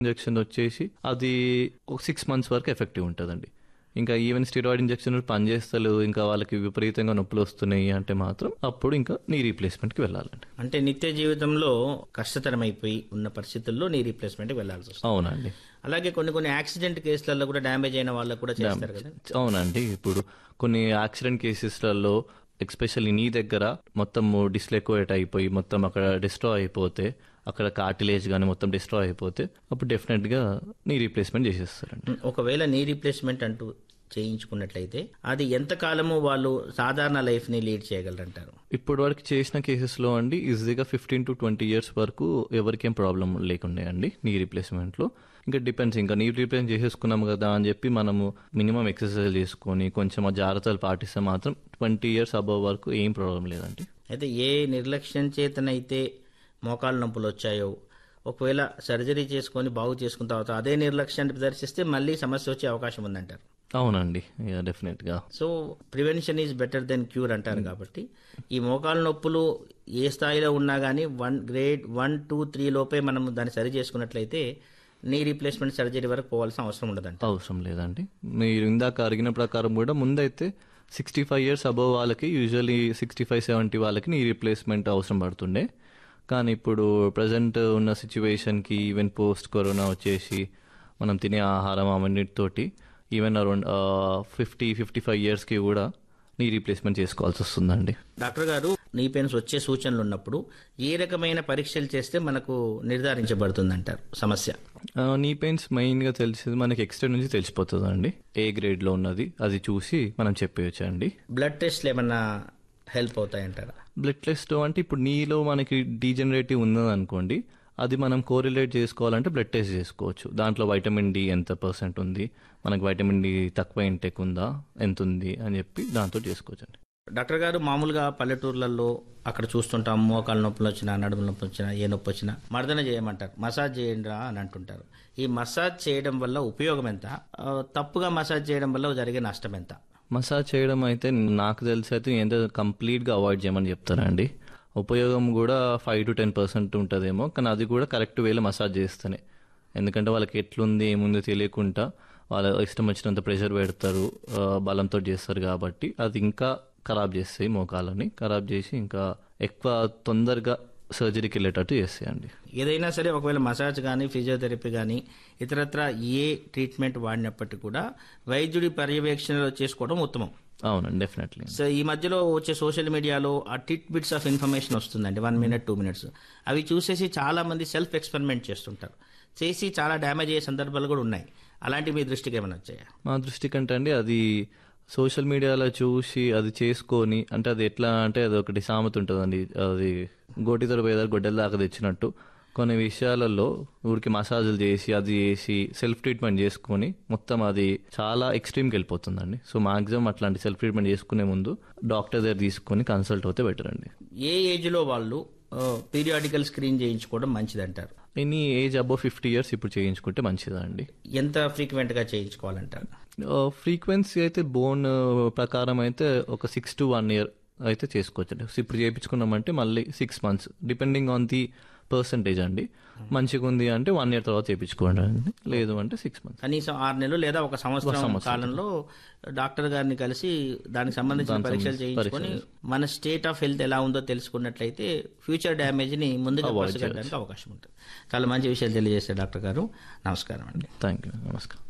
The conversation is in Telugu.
ఇంజెక్షన్ వచ్చేసి అది ఒక 6 months వరకు ఎఫెక్టివ్ ఉంటుందండి. ఇంకా ఈవెన్ స్టిరాయిడ్ ఇంజెక్షన్ పనిచేస్తలేవు, ఇంకా వాళ్ళకి విపరీతంగా నొప్పులు వస్తున్నాయి అంటే మాత్రం అప్పుడు ఇంకా నీ రీప్లేస్మెంట్కి వెళ్ళాలండి. అంటే నిత్య జీవితంలో కష్టతరమైపోయి ఉన్న పరిస్థితుల్లో నీ రీప్లేస్మెంట్కి వెళ్ళాల్సి వస్తుంది. అవునండి. అలాగే కొన్ని యాక్సిడెంట్ కేసులలో కూడా డ్యామేజ్ అయిన వాళ్ళకు కూడా చేస్తారు కదా. అవునండి. ఇప్పుడు కొన్ని యాక్సిడెంట్ కేసెస్లలో ఎస్పెషల్లీ నీ దగ్గర మొత్తం డిస్లొకేట్ అయిపోయి మొత్తం అక్కడ డిస్ట్రాయ్ అయిపోతే, అక్కడ కార్టిలేజ్ కానీ మొత్తం డిస్ట్రాయ్ అయిపోతే అప్పుడు డెఫినెట్గా నీ రీప్లేస్మెంట్ చేసేస్తారండి. ఒకవేళ నీ రీప్లేస్మెంట్ అంటూ చేయించుకున్నట్లయితే అది ఎంత కాలము వాళ్ళు సాధారణ లైఫ్ ని లీడ్ చేయగలరంటారు? ఇప్పటి వరకు చేసిన కేసెస్లో అండి ఈజీగా 15 to 20 years వరకు ఎవరికేం ప్రాబ్లం లేకుండే అండి నీ రీప్లేస్మెంట్లో. ఇంకా డిపెండ్స్, ఇంకా నీ రీప్లేస్మెంట్ చేసేసుకున్నాం కదా అని చెప్పి మనము మినిమం ఎక్సర్సైజ్ చేసుకొని కొంచెం ఆ జాగ్రత్తలు పాటిస్తే మాత్రం 20 years అబవ్ వరకు ఏం ప్రాబ్లం లేదండి. అయితే ఏ నిర్లక్ష్యం చేతనైతే మోకాలు నొప్పులు వచ్చాయో, ఒకవేళ సర్జరీ చేసుకొని బాగు చేసుకున్న తర్వాత అదే నిర్లక్ష్యాన్ని ప్రదర్శిస్తే మళ్ళీ సమస్య వచ్చే అవకాశం ఉందంటారు. అవునండి, డెఫినెట్గా. So prevention is better than cure అంటారు. కాబట్టి ఈ మోకాలు నొప్పులు ఏ స్థాయిలో ఉన్నా కానీ grade 1, 2, 3 లోపే మనం దాన్ని సరి చేసుకున్నట్లయితే నీ రీప్లేస్మెంట్ సర్జరీ వరకు పోవాల్సిన అవసరం ఉండదంట. అవసరం లేదండి. మీరు ఇందాక అడిగిన ప్రకారం కూడా ముందైతే 65 years అబవ్ వాళ్ళకి, యూజువల్లీ 65-70 వాళ్ళకి నీ రీప్లేస్మెంట్ అవసరం పడుతుండే. కానీ ఇప్పుడు ప్రజెంట్ ఉన్న సిచ్యువేషన్కి ఈవెన్ పోస్ట్ కరోనా వచ్చేసి మనం తినే ఆహారం అవన్నిటితోటి ఈవెన్ అరౌండ్ 50-55 yearsకి కూడా నీ రీప్లేస్మెంట్ చేసుకోవాల్సి వస్తుందండి. డాక్టర్ గారు, నీ పెయిన్స్ వచ్చే సూచనలు ఉన్నప్పుడు ఏ రకమైన పరీక్షలు చేస్తే మనకు నిర్ధారించబడుతుంది అంటారు సమస్య? నీ పెయిన్స్ మెయిన్గా తెలిసేది మనకి ఎక్స్రే నుంచి తెలిసిపోతుందండి. ఏ గ్రేడ్లో ఉన్నది అది చూసి మనం చెప్పేయచ్చు అండి. బ్లడ్ టెస్ట్లు ఏమన్నా హెల్ప్ అవుతాయంటారా? బ్లడ్ టెస్ట్ అంటే ఇప్పుడు నీలో మనకి డీజనరేటివ్ ఉన్నది అనుకోండి, అది మనం కోరిలేట్ చేసుకోవాలంటే బ్లడ్ టెస్ట్ చేసుకోవచ్చు. దాంట్లో వైటమిన్ డి ఎంత % ఉంది, మనకి వైటమిన్ డి తక్కువ ఇంటెక్ ఉందా, ఎంత ఉంది అని చెప్పి దాంతో చేసుకోవచ్చు అండి. డాక్టర్ గారు, మామూలుగా పల్లెటూర్లలో అక్కడ చూస్తుంటాం, మోకాలు నొప్పులు వచ్చినా, నడుము నొప్పి వచ్చినా, ఏ నొప్పి వచ్చినా మర్దన చేయమంటారు, మసాజ్ చేయండి అని అంటుంటారు. ఈ మసాజ్ చేయడం వల్ల ఉపయోగం ఎంత, తప్పుగా మసాజ్ చేయడం వల్ల జరిగే నష్టం ఎంత? మసాజ్ చేయడం అయితే నాకు తెలిసి అయితే ఎంత కంప్లీట్గా అవాయిడ్ చేయమని చెప్తారండి. ఉపయోగం కూడా 5 to 10% ఉంటుందేమో, కానీ అది కూడా కరెక్ట్ వేలో మసాజ్ చేస్తేనే. ఎందుకంటే వాళ్ళకి ఎట్లుంది ఏముంది తెలియకుండా వాళ్ళ ఇష్టం వచ్చినంత ప్రెషర్ పెడతారు, బలంతో చేస్తారు కాబట్టి అది ఇంకా ఖరాబ్ చేస్తాయి, మోకాలని ఖరాబ్ చేసి ఇంకా ఎక్కువ తొందరగా సర్జరీకి వెళ్ళేటట్టు చేస్తాయండి. ఏదైనా సరే ఒకవేళ మసాజ్ కానీ, ఫిజియోథెరపీ కానీ, ఇతరత్ర ఏ ట్రీట్మెంట్ వాడినప్పటికీ కూడా వైద్యుడి పర్యవేక్షణలో చేసుకోవడం ఉత్తమం. అవునండి, డెఫినెట్లీ. సో ఈ మధ్యలో వచ్చే సోషల్ మీడియాలో ఆ టిట్ బిట్స్ ఆఫ్ ఇన్ఫర్మేషన్ వస్తుందండి, 1 minute 2 minutes. అవి చూసేసి చాలా మంది సెల్ఫ్ ఎక్స్పెరిమెంట్ చేస్తుంటారు, చేసి చాలా డ్యామేజ్ అయ్యే సందర్భాలు కూడా ఉన్నాయి. అలాంటివి మీ దృష్టికి ఏమైనా వచ్చాయా? మా దృష్టి కంటే అండి అది సోషల్ మీడియాలో చూసి అది చేసుకొని, అంటే అది ఎట్లా అంటే అది ఒకటి సామెత ఉంటుందండి, అది గోటితో పేద గొడ్డల దాకా తెచ్చినట్టు. కొన్ని విషయాలలో ఊరికి మసాజులు చేసి అది చేసి సెల్ఫ్ ట్రీట్మెంట్ చేసుకొని మొత్తం అది చాలా ఎక్స్ట్రీమ్కి వెళ్ళిపోతుందండి. సో మాక్సిమం అట్లాంటి సెల్ఫ్ ట్రీట్మెంట్ చేసుకునే ముందు డాక్టర్ దగ్గర తీసుకొని కన్సల్ట్ అవుతే బెటర్ అండి. ఏ ఏజ్లో వాళ్ళు పీరియాడికల్ స్క్రీన్ చేయించుకోవడం మంచిది అంటారు? ఎనీ ఏజ్ అబౌవ్ 50 years ఇప్పుడు చేయించుకుంటే మంచిదండి. ఎంత ఫ్రీక్వెంట్గా చేయించుకోవాలంటారు? ఫ్రీక్వెన్సీ అయితే బోన్ ప్రకారం అయితే ఒక 6 to 1 year అయితే చేసుకోవచ్చు. ఇప్పుడు చేయించుకున్నామంటే మళ్ళీ 6 months depending on the percentage అండి. మంచిగా ఉంది అంటే 1 year తర్వాత చేయించుకోండి అండి, లేదు అంటే 6 months. కనీసం 6 నెలలు లేదా ఒక సంవత్సరం కాలంలో డాక్టర్ గారిని కలిసి దానికి సంబంధించిన పరీక్షలు చేయించుకొని మన స్టేట్ ఆఫ్ హెల్త్ ఎలా ఉందో తెలుసుకున్నట్లయితే ఫ్యూచర్ డ్యామేజ్ ని ముందుగా పసిగట్టడానికి అవకాశం ఉంటుంది. చాలా మంచి విషయాలు తెలియజేశారు డాక్టర్ గారు. నమస్కారం అండి. Thank you. నమస్కారం.